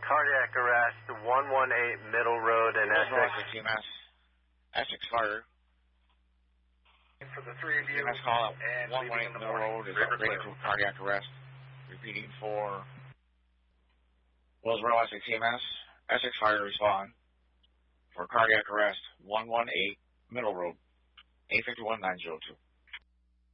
Cardiac arrest, 118 Middle Road in Essex. TMS. Essex Fire. For the three of you, TMS call out 118 Middle Road is upgraded to cardiac arrest. Repeating for Willsboro Essex TMS. Essex Fire respond for cardiac arrest, 118 Middle Road, 851-902.